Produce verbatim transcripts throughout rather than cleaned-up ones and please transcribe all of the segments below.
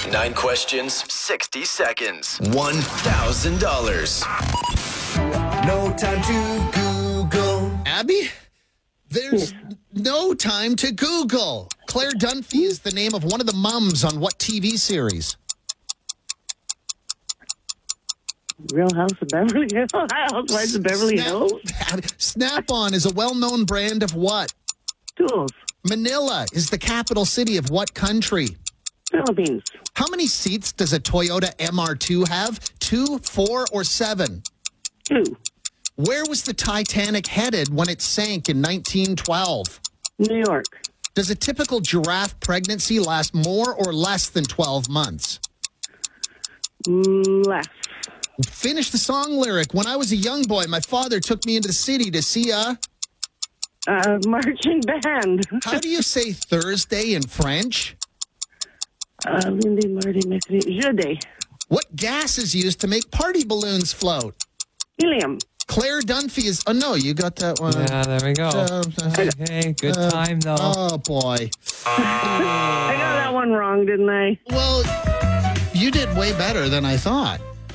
Nine questions, sixty seconds, one thousand dollars. No time to Google. Abby, there's no time to Google. Claire Dunphy is the name of one of the mums on what T V series? Real House of Beverly Hills? Housewives of Beverly Snap- Hills? Snap-on is a well-known brand of what? Tools. Manila is the capital city of what country? Philippines. How many seats does a Toyota M R two have? Two, four, or seven? Two. Where was the Titanic headed when it sank in nineteen twelve? New York. Does a typical giraffe pregnancy last more or less than twelve months? Less. Finish the song lyric. When I was a young boy, my father took me into the city to see a... Uh, marching band. How do you say Thursday in French? Uh, Lundi, Mardi, Mercredi, Jeudi. What gas is used to make party balloons float? Helium. Claire Dunphy is... Oh, no, you got that one. Yeah, there we go. Uh, uh, Hey, good uh, time, though. Oh, boy. I got that one wrong, didn't I? Well, you did way better than I thought.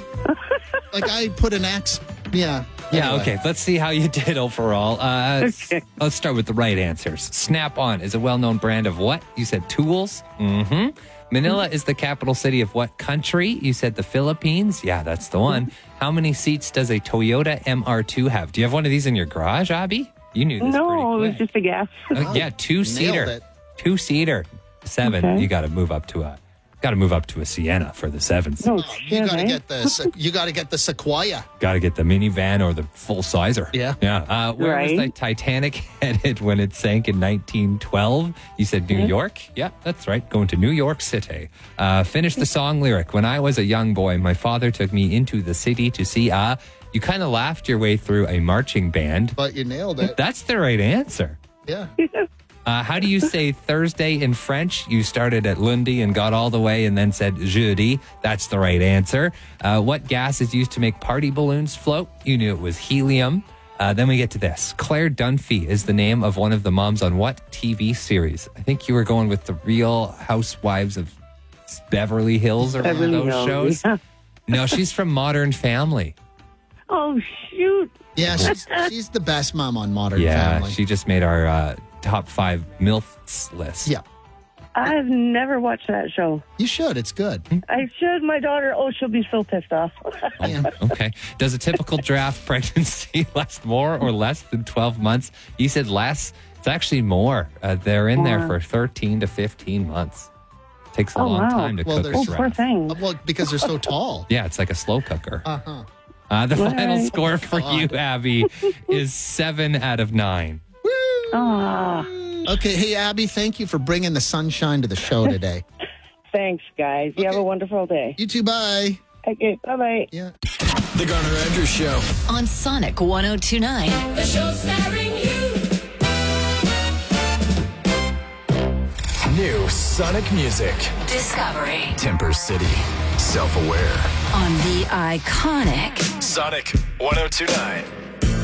Like, I put an X... Yeah. Yeah, Anyway. okay. Let's see how you did overall. Uh, Okay. Let's start with the right answers. Snap-on is a well-known brand of what? You said tools. Mm-hmm. Manila is the capital city of what country? You said the Philippines. Yeah, that's the one. How many seats does a Toyota M R two have? Do you have one of these in your garage, Abby? You knew this No, pretty it was quick. just a guess. Uh, yeah, two-seater. Nailed it. Two-seater. Seven. Okay. You got to move up to a... Got to move up to a Sienna for the seven. No You shit, got to eh? get the you got to get the Sequoia. Got to get the minivan or the full sizer. Yeah. Yeah. Uh, where was Right. the Titanic headed when it sank in nineteen twelve? You said New York? Yeah, that's right. Going to New York City. Uh, finish the song lyric. When I was a young boy, my father took me into the city to see a... You kind of laughed your way through a marching band. But you nailed it. That's the right answer. Yeah. Uh, how do you say Thursday in French? You started at lundi and got all the way and then said jeudi. That's the right answer. Uh, what gas is used to make party balloons float? You knew it was helium. Uh, then we get to this. Claire Dunphy is the name of one of the moms on what T V series? I think you were going with the Real Housewives of Beverly Hills or one of Beverly those Hills, shows. yeah. No, she's from Modern Family. Oh, shoot. Yeah, she's, she's the best mom on Modern Yeah, Family. she just made our uh, top five MILFs list. Yeah. I've never watched that show. You should. It's good. I should. My daughter, oh, she'll be so pissed off. Yeah. Okay. Does a typical giraffe pregnancy last more or less than twelve months? You said less. It's actually more. Uh, they're in there More. for thirteen to fifteen months. Takes a Oh, long wow. time to Well, cook there's- a Oh, poor giraffe. thing. Uh, Well, because they're so tall. Yeah, it's like a slow cooker. Uh-huh. Uh, the final Right. score for you, Abby, is seven out of nine. Ah, Okay. Hey, Abby, thank you for bringing the sunshine to the show today. thanks, guys. You have Okay. a wonderful day. You too. Bye. Okay, bye-bye. Yeah. The Garner Andrews Show. On Sonic one oh two point nine. The show starring you. New Sonic music. Discovery. Temper City. Self-aware. On the iconic Sonic one oh two point nine.